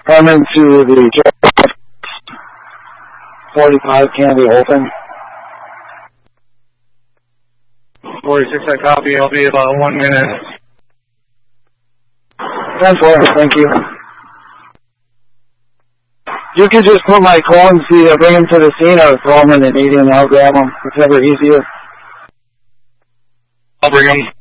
Come into the 45 Candy open. 46, I copy. I'll be about 1 minute. 10-4, thank you. You could just put my cones, either bring them to the scene or throw them in the median and I'll grab them, whichever easier. I'll bring them.